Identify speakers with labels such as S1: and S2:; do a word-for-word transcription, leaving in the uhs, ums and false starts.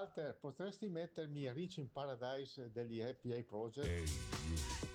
S1: Walter, potresti mettermi Reach in Paradise degli A P A Project?
S2: Ehi,